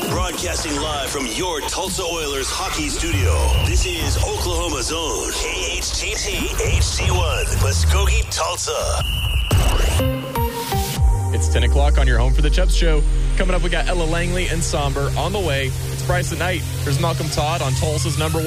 Broadcasting live from your Tulsa Oilers hockey studio. This is Oklahoma Zone. KHTT HD1, Muskogee, Tulsa. It's 10 o'clock on your Home for the Chubbs show. Coming up, we got Ella Langley and Somber on the way. It's Bryce at Night. There's Malcolm Todd on Tulsa's #1